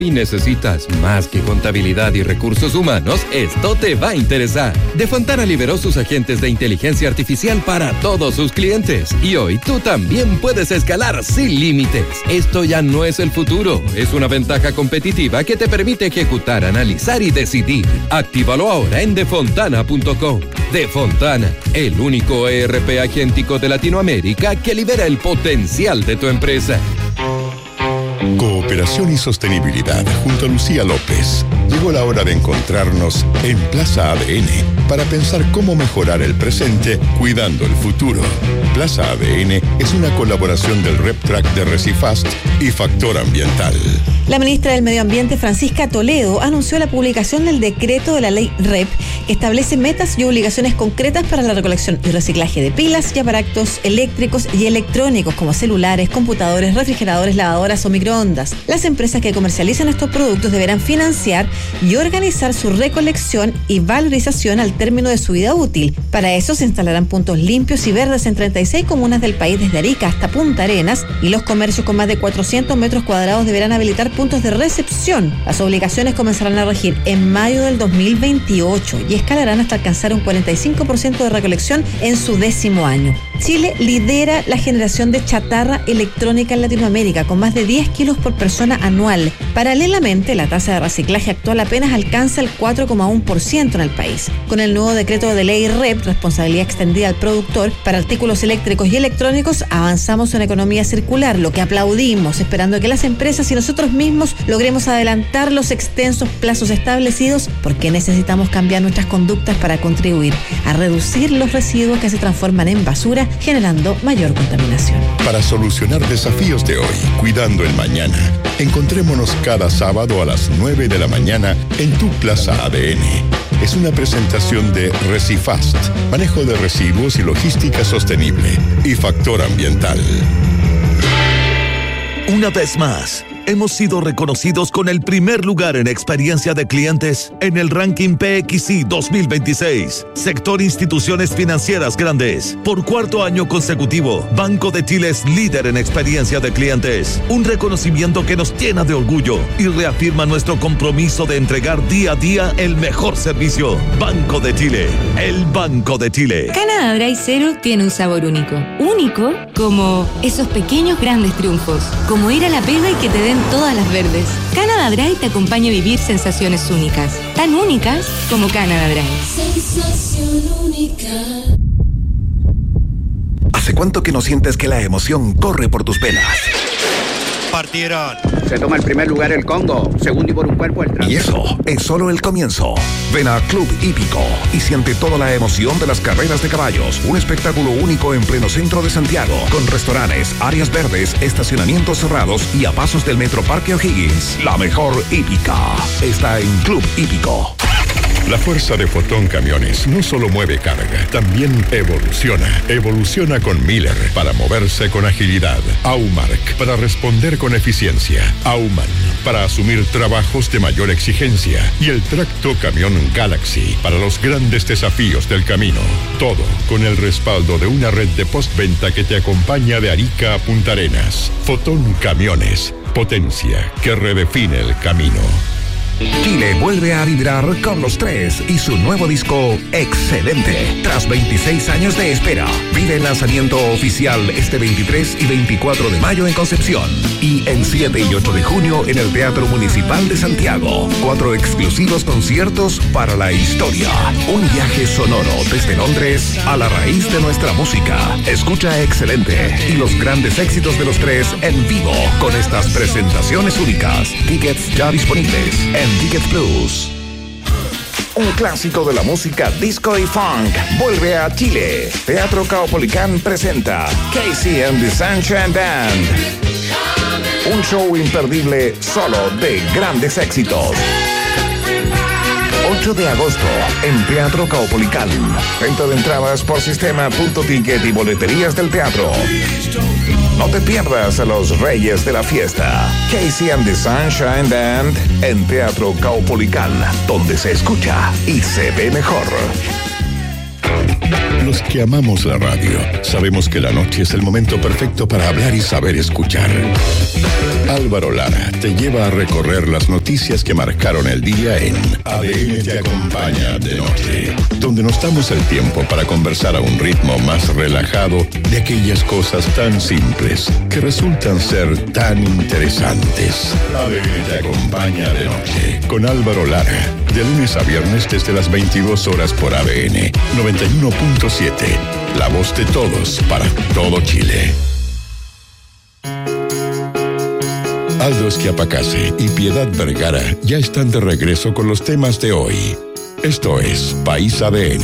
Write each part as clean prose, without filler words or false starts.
Y necesitas más que contabilidad y recursos humanos, esto te va a interesar. Defontana liberó sus agentes de inteligencia artificial para todos sus clientes. Y hoy tú también puedes escalar sin límites. Esto ya no es el futuro, es una ventaja competitiva que te permite ejecutar, analizar y decidir. Actívalo ahora en defontana.com. Defontana, el único ERP agéntico de Latinoamérica que libera el potencial de tu empresa. Cooperación y sostenibilidad junto a Lucía López. Llegó la hora de encontrarnos en Plaza ADN para pensar cómo mejorar el presente cuidando el futuro. Plaza ADN es una colaboración del RepTrack de Recifast y Factor Ambiental. La ministra del Medio Ambiente, Francisca Toledo, anunció la publicación del decreto de la ley REP que establece metas y obligaciones concretas para la recolección y reciclaje de pilas y aparatos eléctricos y electrónicos como celulares, computadores, refrigeradores, lavadoras o microondas. Las empresas que comercializan estos productos deberán financiar y organizar su recolección y valorización al término de su vida útil. Para eso se instalarán puntos limpios y verdes en 36 comunas del país, desde Arica hasta Punta Arenas, y los comercios con más de 400 metros cuadrados deberán habilitar puntos de recepción. Las obligaciones comenzarán a regir en mayo del 2028 y escalarán hasta alcanzar un 45% de recolección en su 10º año. Chile lidera la generación de chatarra electrónica en Latinoamérica, con más de 10 kilos por persona anual. Paralelamente, la tasa de reciclaje actual apenas alcanza el 4,1% en el país. Con el nuevo decreto de ley REP, responsabilidad extendida al productor, para artículos eléctricos y electrónicos, avanzamos en economía circular, lo que aplaudimos, esperando que las empresas y nosotros mismos logremos adelantar los extensos plazos establecidos, porque necesitamos cambiar nuestras conductas para contribuir a reducir los residuos que se transforman en basura, generando mayor contaminación. Para solucionar desafíos de hoy, cuidando el mañana, encontrémonos cada sábado a las 9 de la mañana en tu Plaza ADN. Es una presentación de Recifast, manejo de residuos y logística sostenible, y Factor Ambiental. Una vez más, hemos sido reconocidos con el primer lugar en experiencia de clientes en el ranking PXI 2026. Sector Instituciones Financieras Grandes. Por 4º año consecutivo, Banco de Chile es líder en experiencia de clientes. Un reconocimiento que nos llena de orgullo y reafirma nuestro compromiso de entregar día a día el mejor servicio. Banco de Chile, el Banco de Chile. Canada Dry Zero tiene un sabor único. Único como esos pequeños grandes triunfos. Como ir a la pega y que te den todas las verdes. Canada Dry te acompaña a vivir sensaciones únicas. Tan únicas como Canada Dry. Sensación única. ¿Hace cuánto que no sientes que la emoción corre por tus venas? Partieron. Se toma el primer lugar el Congo, segundo y por un cuerpo el Y eso es solo el comienzo. Ven a Club Hípico y siente toda la emoción de las carreras de caballos. Un espectáculo único en pleno centro de Santiago, con restaurantes, áreas verdes, estacionamientos cerrados y a pasos del Metro Parque O'Higgins. La mejor hípica está en Club Hípico. La fuerza de Fotón Camiones no solo mueve carga, también evoluciona. Evoluciona con Miller para moverse con agilidad. Aumark para responder con eficiencia. Auman para asumir trabajos de mayor exigencia. Y el Tracto Camión Galaxy para los grandes desafíos del camino. Todo con el respaldo de una red de postventa que te acompaña de Arica a Punta Arenas. Fotón Camiones, potencia que redefine el camino. Chile vuelve a vibrar con Los Tres y su nuevo disco Excelente. Tras 26 años de espera, vive el lanzamiento oficial este 23 y 24 de mayo en Concepción y el 7 y 8 de junio en el Teatro Municipal de Santiago. 4 exclusivos conciertos para la historia. Un viaje sonoro desde Londres a la raíz de nuestra música. Escucha Excelente y los grandes éxitos de Los Tres en vivo con estas presentaciones únicas. Tickets ya disponibles en Tickets Plus. Un clásico de la música disco y funk vuelve a Chile. Teatro Caupolicán presenta Casey and the Sunshine Band. Un show imperdible solo de grandes éxitos. 8 de agosto en Teatro Caupolicán. Venta de entradas por sistema.ticket y boleterías del teatro. No te pierdas a los reyes de la fiesta. Casey and the Sunshine Band en Teatro Caupolicán, donde se escucha y se ve mejor. Los que amamos la radio sabemos que la noche es el momento perfecto para hablar y saber escuchar. Álvaro Lara te lleva a recorrer las noticias que marcaron el día en ADN Te Acompaña de Noche, donde nos damos el tiempo para conversar a un ritmo más relajado de aquellas cosas tan simples que resultan ser tan interesantes. ADN Te Acompaña de Noche con Álvaro Lara, de lunes a viernes desde las 22 horas por ADN 91.7, la voz de todos para todo Chile. Aldo Esquiapacase y Piedad Vergara ya están de regreso con los temas de hoy. Esto es País ADN.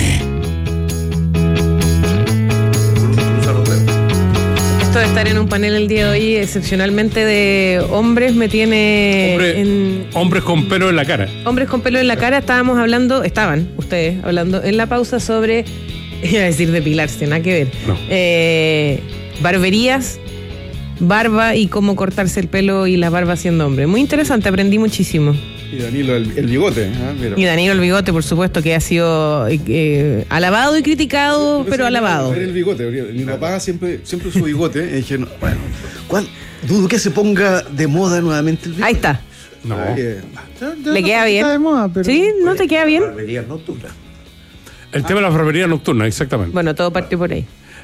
Esto de estar en un panel el día de hoy, excepcionalmente de hombres, me tiene... Hombres con pelo en la cara. Hombres con pelo en la cara, estaban ustedes hablando en la pausa sobre, iba a decir depilarse, nada que ver. No. Barberías, barba y cómo cortarse el pelo y la barba siendo hombre. Muy interesante, aprendí muchísimo. Y Danilo el bigote. Y Danilo el bigote, por supuesto, que ha sido alabado y criticado, pero alabado. El bigote, mi papá siempre usó bigote. Y dije, dudo que se ponga de moda nuevamente el bigote. Ahí está. No. ¿Le queda bien? Está de moda, pero ¿Sí? ¿No te queda bien? Barbería nocturna. El tema de la barbería nocturna, exactamente. Bueno, todo partió por ahí.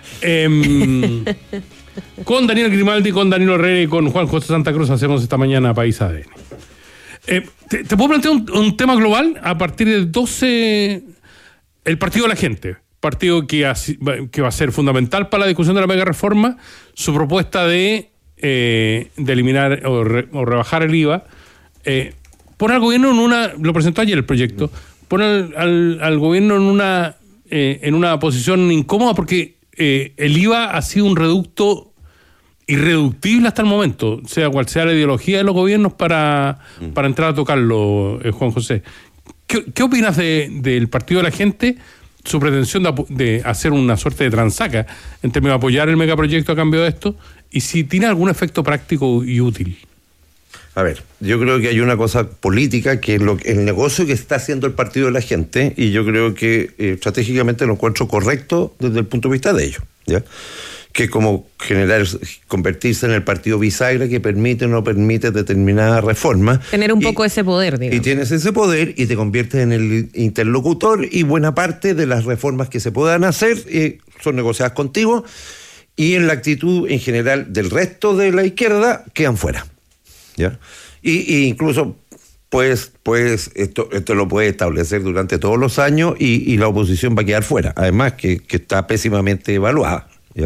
Con Daniel Grimaldi, con Danilo Herrera y con Juan José Santa Cruz hacemos esta mañana País ADN. ¿Te puedo plantear un tema global? A partir del 12, el Partido de la Gente, partido que va a ser fundamental para la discusión de la mega reforma, su propuesta de eliminar o rebajar el IVA, pone al gobierno lo presentó ayer el proyecto, pone al gobierno en una posición incómoda porque el IVA ha sido un reducto irreductible hasta el momento, sea cual sea la ideología de los gobiernos para entrar a tocarlo, Juan José. ¿Qué opinas del Partido de la Gente, su pretensión de hacer una suerte de transaca en términos de apoyar el megaproyecto a cambio de esto, y si tiene algún efecto práctico y útil? A ver, yo creo que hay una cosa política que es el negocio que está haciendo el Partido de la Gente, y yo creo que estratégicamente lo encuentro correcto desde el punto de vista de ellos, ¿ya? Que como convertirse en el partido bisagra que permite o no permite determinada reforma. Tener un poco ese poder, digamos. Y tienes ese poder y te conviertes en el interlocutor, y buena parte de las reformas que se puedan hacer son negociadas contigo, y en la actitud en general del resto de la izquierda quedan fuera, ¿ya? Y incluso pues esto lo puede establecer durante todos los años, y la oposición va a quedar fuera, además que está pésimamente evaluada, ¿ya?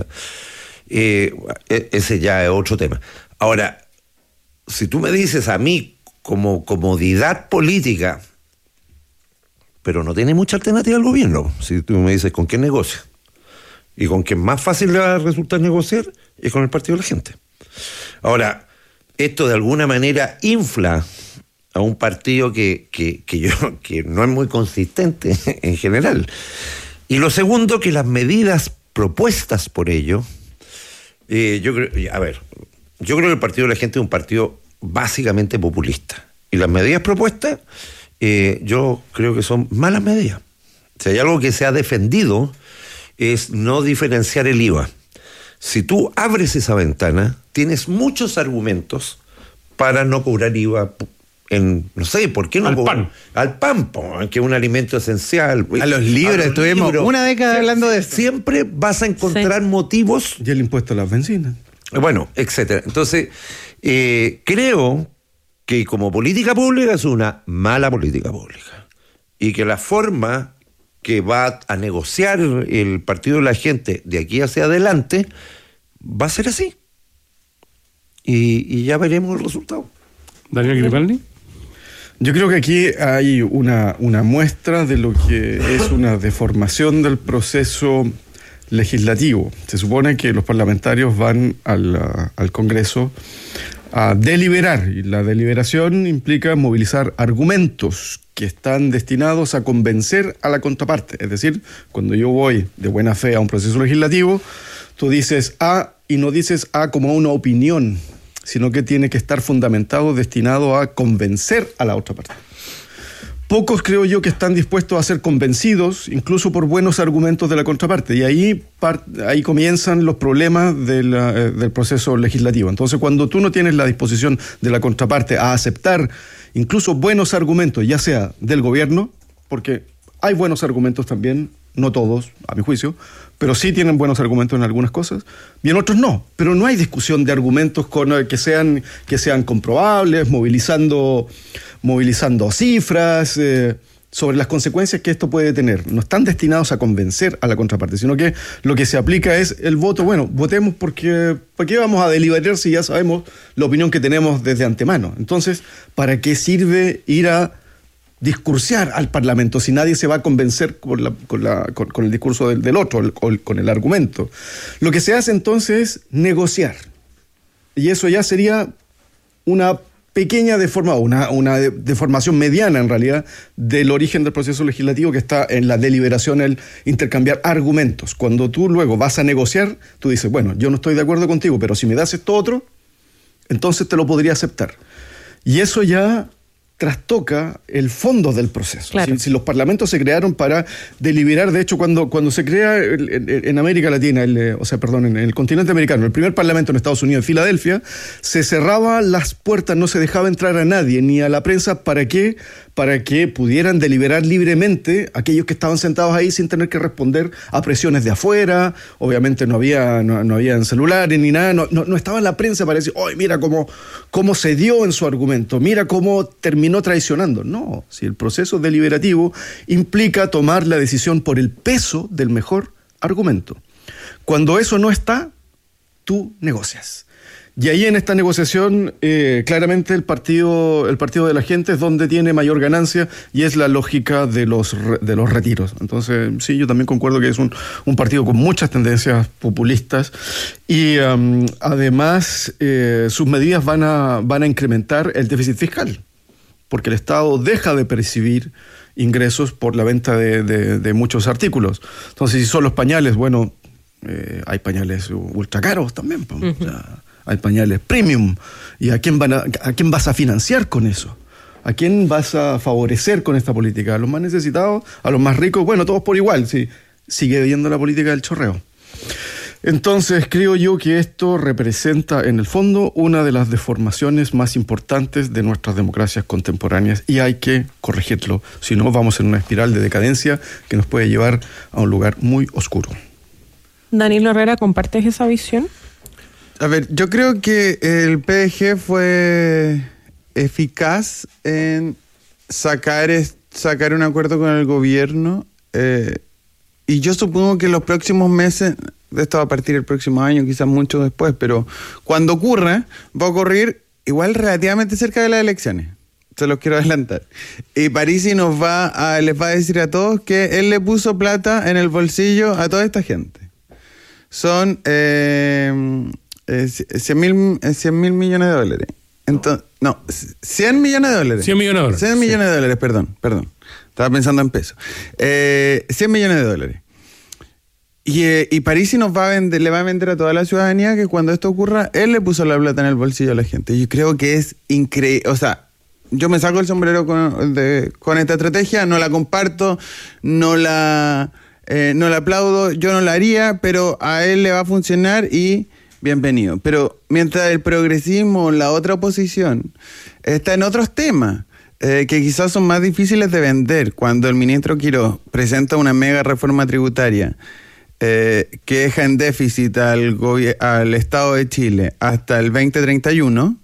Ese ya es otro tema. Ahora, si tú me dices a mí como comodidad política, pero no tiene mucha alternativa al gobierno, si tú me dices con qué negocia, y con quien más fácil le va a resultar negociar es con el Partido de la Gente. Ahora, esto de alguna manera infla a un partido que no es muy consistente en general. Y lo segundo, que las medidas propuestas por ello, yo creo que el Partido de la Gente es un partido básicamente populista, y las medidas propuestas yo creo que son malas medidas. Si hay algo que se ha defendido es no diferenciar el IVA. Si tú abres esa ventana, tienes muchos argumentos para no cobrar IVA no sé, ¿por qué no? Al pan, que es un alimento esencial. A los libros, estuvimos una década hablando de esto. Siempre vas a encontrar motivos. Y el impuesto a las bencinas. Bueno, etcétera. Entonces, creo que como política pública es una mala política pública. Y que la forma que va a negociar el Partido de la Gente de aquí hacia adelante va a ser así. Y ya veremos el resultado. Daniel Grimaldi. Yo creo que aquí hay una muestra de lo que es una deformación del proceso legislativo. Se supone que los parlamentarios van al Congreso a deliberar, y la deliberación implica movilizar argumentos que están destinados a convencer a la contraparte. Es decir, cuando yo voy de buena fe a un proceso legislativo, tú dices A y no dices A como una opinión, sino que tiene que estar fundamentado, destinado a convencer a la otra parte. pocos creo yo que están dispuestos a ser convencidos, incluso por buenos argumentos de la contraparte. Y ahí comienzan los problemas del proceso legislativo. Entonces, cuando tú no tienes la disposición de la contraparte a aceptar incluso buenos argumentos, ya sea del gobierno, porque hay buenos argumentos también, no todos, a mi juicio, pero sí tienen buenos argumentos en algunas cosas, y en otros no. Pero no hay discusión de argumentos que sean comprobables, movilizando cifras sobre las consecuencias que esto puede tener. No están destinados a convencer a la contraparte, sino que lo que se aplica es el voto. Bueno, votemos porque ¿para qué vamos a deliberar si ya sabemos la opinión que tenemos desde antemano? Entonces, ¿para qué sirve ir a discursear al Parlamento si nadie se va a convencer con el discurso del otro, con el argumento? Lo que se hace entonces es negociar. Y eso ya sería una pequeña una deformación mediana en realidad del origen del proceso legislativo, que está en la deliberación, el intercambiar argumentos. Cuando tú luego vas a negociar, tú dices, bueno, yo no estoy de acuerdo contigo, pero si me das esto otro, entonces te lo podría aceptar. Y eso ya trastoca el fondo del proceso. Claro. Si los parlamentos se crearon para deliberar, de hecho, cuando se crea en América Latina, en el continente americano, el primer parlamento en Estados Unidos, en Filadelfia, se cerraba las puertas, no se dejaba entrar a nadie, ni a la prensa. ¿Para qué? Para que pudieran deliberar libremente aquellos que estaban sentados ahí sin tener que responder a presiones de afuera. Obviamente no había celulares ni nada, no estaba en la prensa para decir, ¡ay, mira cómo se dio en su argumento! Mira cómo terminó traicionando. No, si el proceso deliberativo implica tomar la decisión por el peso del mejor argumento. Cuando eso no está, tú negocias. Y ahí en esta negociación, claramente el partido de la gente es donde tiene mayor ganancia, y es la lógica de los retiros. Entonces, sí, yo también concuerdo que es un partido con muchas tendencias populistas, y además sus medidas van a incrementar el déficit fiscal, porque el Estado deja de percibir ingresos por la venta de muchos artículos. Entonces, si son los pañales, bueno, hay pañales ultra caros también, pues. O sea, hay pañales premium. ¿Y a quién vas a financiar con eso? ¿A quién vas a favorecer con esta política? ¿A los más necesitados? ¿A los más ricos? Bueno, todos por igual. Sí, sigue viendo la política del chorreo. Entonces, creo yo que esto representa, en el fondo, una de las deformaciones más importantes de nuestras democracias contemporáneas, y hay que corregirlo. Si no, vamos en una espiral de decadencia que nos puede llevar a un lugar muy oscuro. Danilo Herrera, ¿compartes esa visión? A ver, yo creo que el PDG fue eficaz en sacar un acuerdo con el gobierno, y yo supongo que en los próximos meses, esto va a partir el próximo año, quizás mucho después, pero cuando ocurra, va a ocurrir igual relativamente cerca de las elecciones. Se los quiero adelantar. Y Parisi les va a decir a todos que él le puso plata en el bolsillo a toda esta gente. Son 100 mil millones de dólares. Entonces, no, 100 millones de dólares. 100 millones de dólares. 100 millones de dólares, perdón. Estaba pensando en pesos. 100 millones de dólares. Y Parisi le va a vender a toda la ciudadanía que cuando esto ocurra, él le puso la plata en el bolsillo a la gente. Yo creo que es increíble. O sea, yo me saco el sombrero con esta estrategia, no la comparto, no la aplaudo, yo no la haría, pero a él le va a funcionar y bienvenido. Pero mientras el progresismo, la otra oposición, está en otros temas que quizás son más difíciles de vender. Cuando el ministro Quirós presenta una mega reforma tributaria que deja en déficit al Estado de Chile hasta el 2031,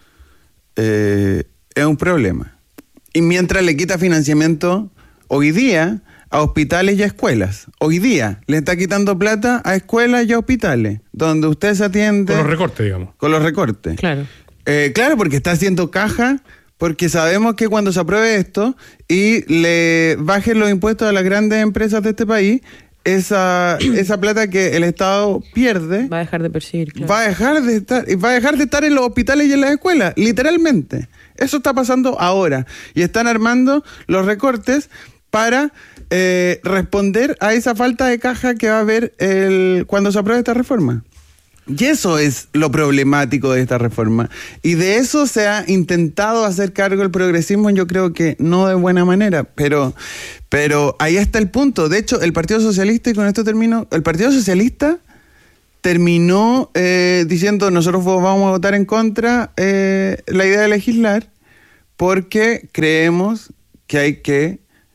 es un problema. Y mientras le quita financiamiento hoy día a hospitales y a escuelas. Hoy día le está quitando plata a escuelas y a hospitales, donde usted se atiende... Con los recortes, digamos. Con los recortes. Claro. Claro, porque está haciendo caja, porque sabemos que cuando se apruebe esto y le bajen los impuestos a las grandes empresas de este país, esa plata que el Estado pierde... Va a dejar de percibir, claro. Va a dejar de estar en los hospitales y en las escuelas, literalmente. Eso está pasando ahora. Y están armando los recortes para responder a esa falta de caja que va a haber cuando se apruebe esta reforma. Y eso es lo problemático de esta reforma. Y de eso se ha intentado hacer cargo el progresismo, yo creo que no de buena manera, pero ahí está el punto. De hecho, el Partido Socialista, y con esto termino, el Partido Socialista terminó diciendo nosotros vamos a votar en contra la idea de legislar porque creemos que hay que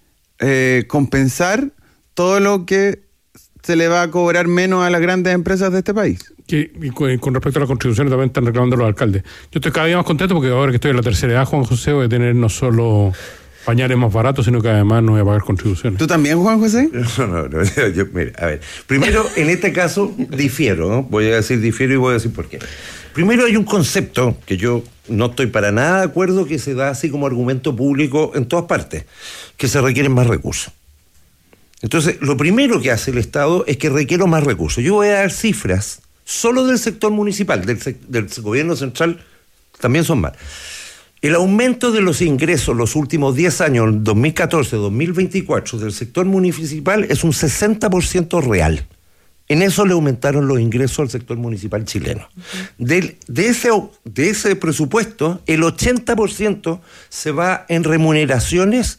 compensar todo lo que se le va a cobrar menos a las grandes empresas de este país. Y con respecto a las contribuciones también están reclamando los alcaldes. Yo estoy cada día más contento porque ahora que estoy en la tercera edad, Juan José, voy a tener no solo pañales más baratos, sino que además no voy a pagar contribuciones. ¿Tú también, Juan José? No, mira, a ver. Primero, en este caso, difiero, ¿no? Voy a decir difiero y voy a decir por qué. Primero, hay un concepto que yo no estoy para nada de acuerdo, que se da así como argumento público en todas partes, que se requieren más recursos. Entonces, lo primero que hace el Estado es que requiere más recursos. Yo voy a dar cifras solo del sector municipal, del gobierno central también son más. El aumento de los ingresos los últimos 10 años, 2014-2024, del sector municipal es un 60% real. En eso le aumentaron los ingresos al sector municipal chileno. De ese presupuesto, el 80% se va en remuneraciones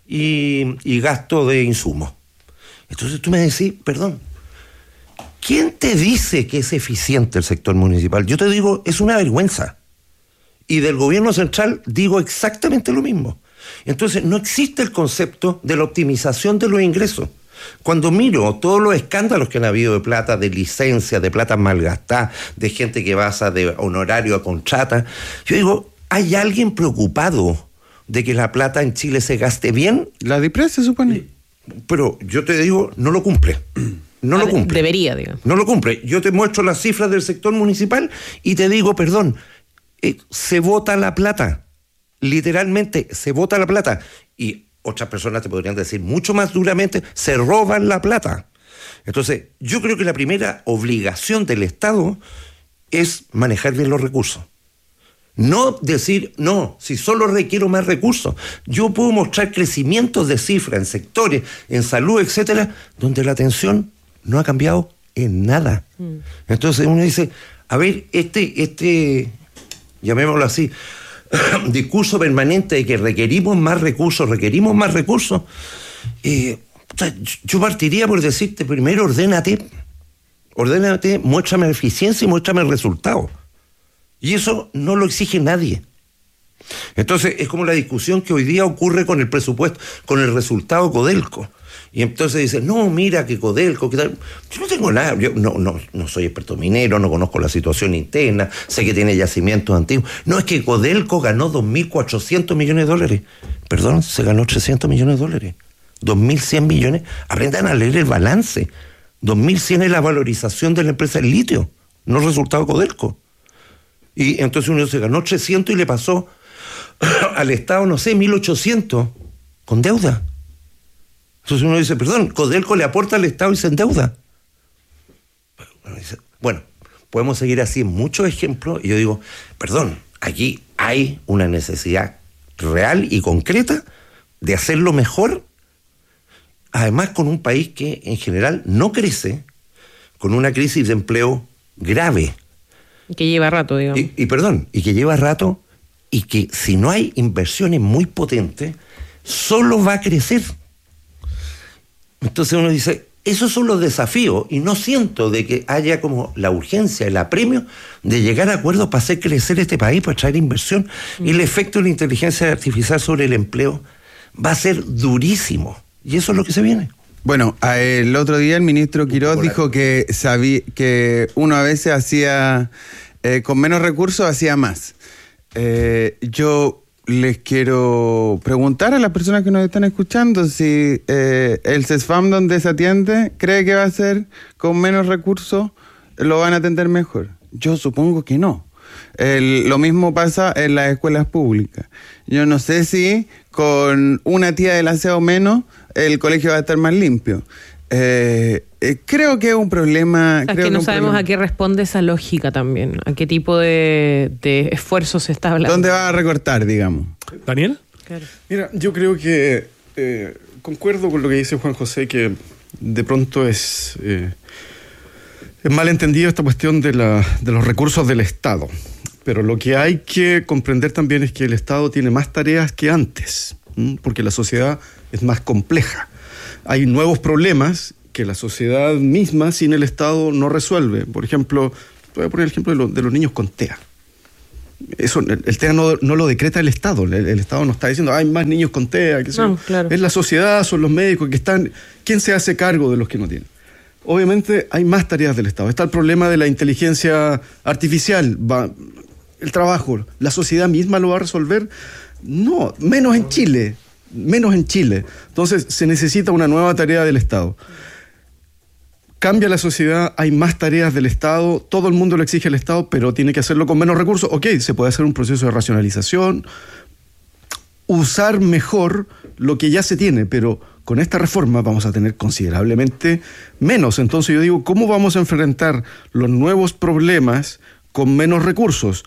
y gasto de insumos. Entonces tú me decís, perdón, ¿quién te dice que es eficiente el sector municipal? Yo te digo, es una vergüenza. Y del gobierno central digo exactamente lo mismo. Entonces no existe el concepto de la optimización de los ingresos. Cuando miro todos los escándalos que han habido de plata, de licencia, de plata malgastada, de gente que pasa de honorario a contrata, yo digo, ¿hay alguien preocupado de que la plata en Chile se gaste bien? La DIPRES se supone. Pero yo te digo, no lo cumple. No lo cumple. Debería, digamos. No lo cumple. Yo te muestro las cifras del sector municipal y te digo, perdón, se vota la plata. Literalmente, se vota la plata. Y otras personas te podrían decir mucho más duramente, se roban la plata. Entonces, yo creo que la primera obligación del Estado es manejar bien los recursos. No decir, no, si solo requiero más recursos. Yo puedo mostrar crecimientos de cifras en sectores, en salud, etcétera, donde la atención no ha cambiado en nada. Entonces uno dice, a ver, llamémoslo así, discurso permanente de que requerimos más recursos, yo partiría por decirte, primero ordénate, muéstrame la eficiencia y muéstrame el resultado. Y eso no lo exige nadie. Entonces es como la discusión que hoy día ocurre con el presupuesto, con el resultado Codelco. Y entonces dicen, no, mira que Codelco, ¿qué tal? Yo no tengo nada, yo no soy experto minero, no conozco la situación interna, sé que tiene yacimientos antiguos. No, es que Codelco ganó 2.400 millones de dólares. Perdón, se ganó 300 millones de dólares. 2.100 millones. Aprendan a leer el balance. 2.100 es la valorización de la empresa del litio, no el resultado Codelco. Y entonces uno se ganó 300 y le pasó al Estado, no sé, 1.800 con deuda. Entonces uno dice, perdón, Codelco le aporta al Estado y se endeuda. Bueno, podemos seguir así en muchos ejemplos. Y yo digo, perdón, aquí hay una necesidad real y concreta de hacerlo mejor. Además, con un país que en general no crece, con una crisis de empleo grave. Que lleva rato, digamos. Y que lleva rato, y que si no hay inversiones muy potentes, solo va a crecer. Entonces uno dice, esos son los desafíos, y no siento de que haya como la urgencia, el apremio de llegar a acuerdos para hacer crecer este país, para traer inversión. Y el efecto de la inteligencia artificial sobre el empleo va a ser durísimo. Y eso es lo que se viene. Bueno, el otro día el ministro Quiroz dijo que uno a veces hacía, con menos recursos hacía más. Yo les quiero preguntar a las personas que nos están escuchando si el CESFAM donde se atiende cree que va a ser con menos recursos, lo van a atender mejor. Yo supongo que no. Lo mismo pasa en las escuelas públicas. Yo no sé si con una tía del aseo menos el colegio va a estar más limpio. Creo que es un problema. Es que no sabemos a qué responde esa lógica también, a qué tipo de esfuerzo se está hablando. ¿Dónde va a recortar, digamos? ¿Daniel? Claro. Mira, yo creo que concuerdo con lo que dice Juan José, que de pronto es Es mal entendido esta cuestión de los recursos del Estado. Pero lo que hay que comprender también es que el Estado tiene más tareas que antes, porque la sociedad es más compleja. Hay nuevos problemas que la sociedad misma sin el Estado no resuelve. Por ejemplo, voy a poner el ejemplo de los niños con TEA. Eso, el TEA no lo decreta el Estado. El Estado no está diciendo, hay más niños con TEA. Claro. Es la sociedad, son los médicos que están... ¿Quién se hace cargo de los que no tienen? Obviamente hay más tareas del Estado. Está el problema de la inteligencia artificial. El trabajo, ¿la sociedad misma lo va a resolver? No, menos en Chile. Entonces se necesita una nueva tarea del Estado. Cambia la sociedad, hay más tareas del Estado, todo el mundo lo exige al Estado, pero tiene que hacerlo con menos recursos. Ok, se puede hacer un proceso de racionalización, usar mejor lo que ya se tiene, pero con esta reforma vamos a tener considerablemente menos. Entonces yo digo, ¿cómo vamos a enfrentar los nuevos problemas con menos recursos?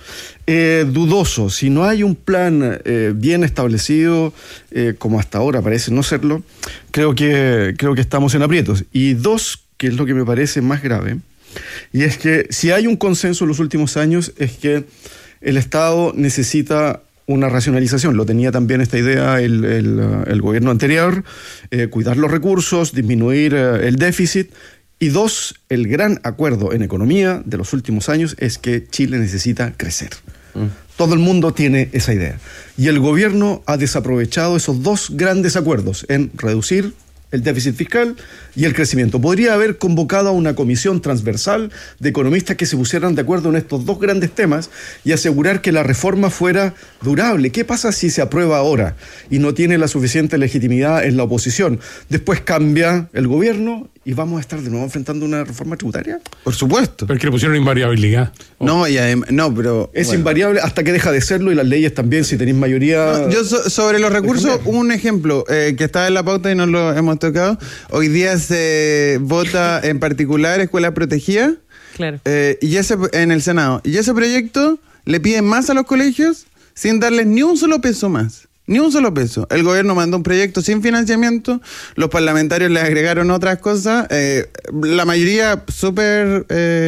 Dudoso. Si no hay un plan bien establecido, como hasta ahora parece no serlo, creo que estamos en aprietos. Y dos, que es lo que me parece más grave, y es que si hay un consenso en los últimos años, es que el Estado necesita una racionalización. Lo tenía también esta idea el gobierno anterior, cuidar los recursos, disminuir el déficit. Y dos, el gran acuerdo en economía de los últimos años es que Chile necesita crecer. Todo el mundo tiene esa idea. Y el gobierno ha desaprovechado esos dos grandes acuerdos en reducir el déficit fiscal y el crecimiento. Podría haber convocado a una comisión transversal de economistas que se pusieran de acuerdo en estos dos grandes temas y asegurar que la reforma fuera durable. ¿Qué pasa si se aprueba ahora y no tiene la suficiente legitimidad en la oposición? Después cambia el gobierno y vamos a estar de nuevo enfrentando una reforma tributaria. Por supuesto. Pero es que le pusieron invariabilidad. No, pero... Es invariable hasta que deja de serlo, y las leyes también, si tenéis mayoría... No, yo sobre los recursos, un ejemplo que está en la pauta y no lo hemos tocado. Hoy día se vota en particular escuela protegida. Claro. Y en el Senado. Y ese proyecto le piden más a los colegios sin darles ni un solo peso más. Ni un solo peso. El gobierno mandó un proyecto sin financiamiento, los parlamentarios le agregaron otras cosas, la mayoría súper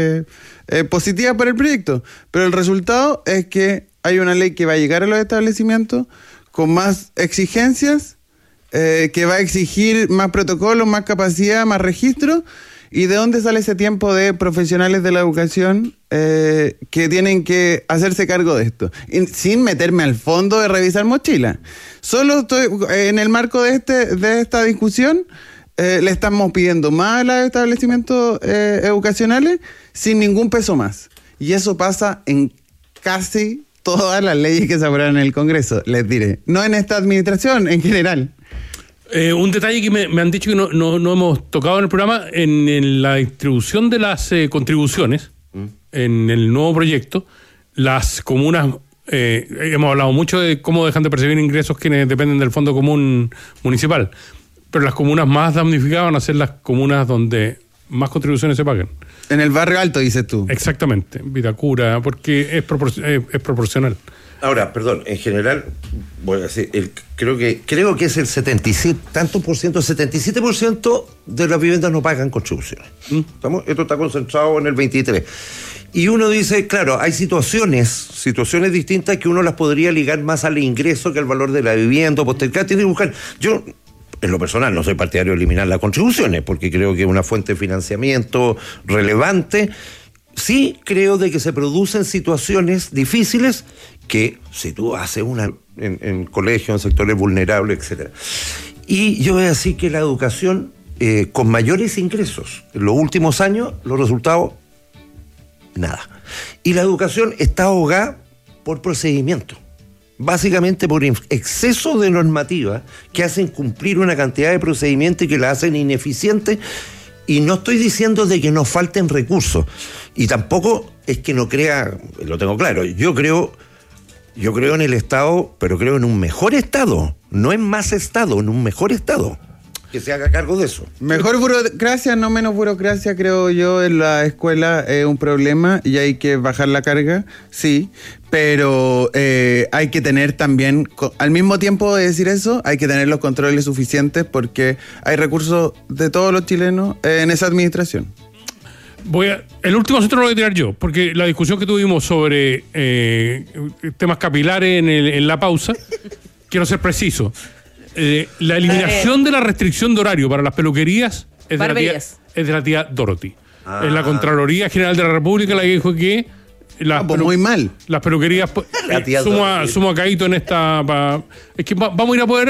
positiva por el proyecto, pero el resultado es que hay una ley que va a llegar a los establecimientos con más exigencias, que va a exigir más protocolos, más capacidad, más registro. ¿Y de dónde sale ese tiempo de profesionales de la educación que tienen que hacerse cargo de esto? Sin meterme al fondo de revisar mochila. Solo estoy en el marco de esta discusión, le estamos pidiendo más a los establecimientos educacionales sin ningún peso más. Y eso pasa en casi todas las leyes que se aprueban en el Congreso, les diré. No en esta administración, en general. Un detalle que me han dicho que no hemos tocado en el programa, en la distribución de las contribuciones, en el nuevo proyecto, las comunas, hemos hablado mucho de cómo dejan de percibir ingresos quienes dependen del Fondo Común Municipal, pero las comunas más damnificadas van a ser las comunas donde más contribuciones se pagan. En el barrio alto, dices tú. Exactamente, Vitacura, porque es proporcional. Ahora, perdón, en general, voy a decir, creo que es el 77% de las viviendas no pagan contribuciones. Esto está concentrado en el 23%. Y uno dice, claro, hay situaciones distintas que uno las podría ligar más al ingreso que al valor de la vivienda. Tiene que buscar. Yo, en lo personal, no soy partidario de eliminar las contribuciones, porque creo que es una fuente de financiamiento relevante. Sí creo de que se producen situaciones difíciles que si tú haces una en colegios, en sectores vulnerables, etcétera. Y yo voy a decir que la educación con mayores ingresos en los últimos años, los resultados, nada. Y la educación está ahogada por procedimientos, básicamente por exceso de normativa que hacen cumplir una cantidad de procedimientos y que la hacen ineficiente. Y no estoy diciendo de que nos falten recursos, y tampoco es que no crea, lo tengo claro, yo creo en el Estado, pero creo en un mejor Estado, no en más Estado, en un mejor Estado, que se haga cargo de eso. Mejor burocracia, no menos burocracia, creo yo, en la escuela es un problema y hay que bajar la carga, sí, pero hay que tener también, al mismo tiempo de decir eso, hay que tener los controles suficientes porque hay recursos de todos los chilenos en esa administración. El último centro lo voy a tirar yo, porque la discusión que tuvimos sobre temas capilares en la pausa, quiero ser preciso. La eliminación de la restricción de horario para las peluquerías es de la tía Dorothy. Es la Contraloría General de la República la que dijo que muy mal. Las peluquerías sumo a Caíto en esta. Es que vamos a ir a poder